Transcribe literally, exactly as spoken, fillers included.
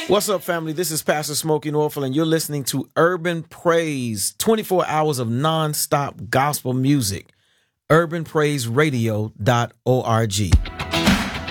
What's up, family? This is Pastor Smokey Norfolk, and you're listening to Urban Praise, twenty-four hours of non-stop gospel music. urban praise radio dot org.